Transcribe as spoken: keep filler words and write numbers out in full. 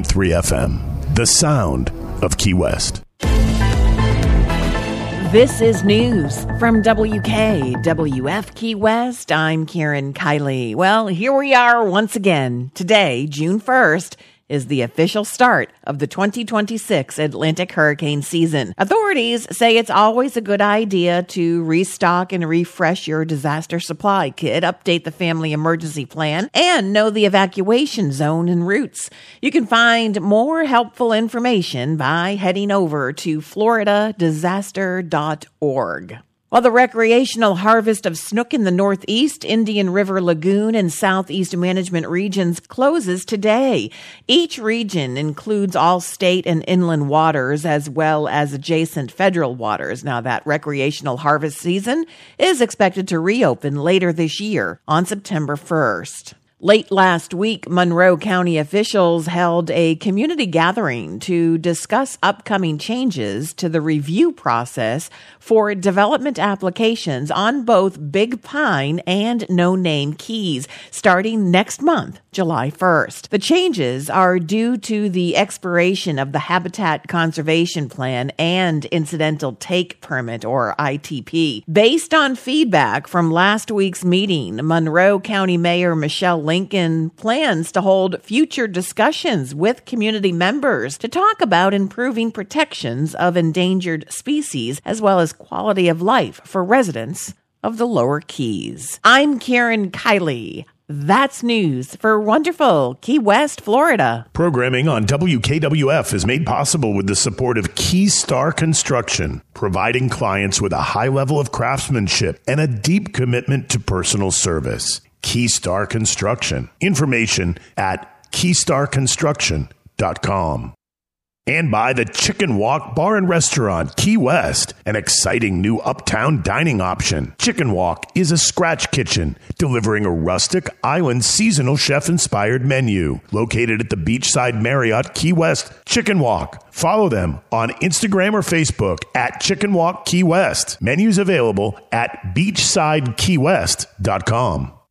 point three F M, the sound of Key West. This is news from W K W F Key West. I'm Karen Kiley. Well, here we are once again. Today, June first, is the official start of the twenty twenty-six Atlantic hurricane season. Authorities say it's always a good idea to restock and refresh your disaster supply kit, update the family emergency plan, and know the evacuation zone and routes. You can find more helpful information by heading over to florida disaster dot org. While the recreational harvest of snook in the Northeast, Indian River Lagoon, and Southeast Management regions closes today. Each region includes all state and inland waters as well as adjacent federal waters. Now, that recreational harvest season is expected to reopen later this year on September first. Late last week, Monroe County officials held a community gathering to discuss upcoming changes to the review process for development applications on both Big Pine and No Name Keys, starting next month, July first. The changes are due to the expiration of the Habitat Conservation Plan and Incidental Take Permit, or I T P. Based on feedback from last week's meeting, Monroe County Mayor Michelle Lincoln plans to hold future discussions with community members to talk about improving protections of endangered species as well as quality of life for residents of the Lower Keys. I'm Karen Kiley. That's news for wonderful Key West, Florida. Programming on W K W F is made possible with the support of Keystar Construction, providing clients with a high level of craftsmanship and a deep commitment to personal service. Keystar Construction. Information at keystar construction dot com. And by the Chicken Walk Bar and Restaurant, Key West, an exciting new uptown dining option. Chicken Walk is a scratch kitchen, delivering a rustic, island, seasonal chef-inspired menu. Located at the Beachside Marriott, Key West, Chicken Walk. Follow them on Instagram or Facebook at Chicken Walk Key West. Menus available at beachside key west dot com.